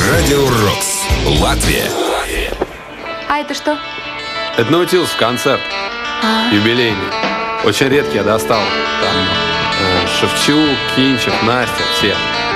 Радио Рокс. Латвия. А это что? Это Наутилус концерт. Юбилейный. Очень редкий я достал. Там Шевчук, Кинчев, Настя, все.